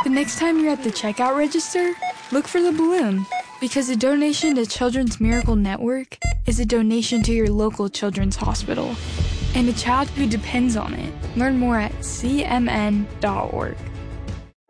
The next time you're at the checkout register, look for the balloon, because a donation to Children's Miracle Network is a donation to your local children's hospital and a child who depends on it. Learn more at cmn.org.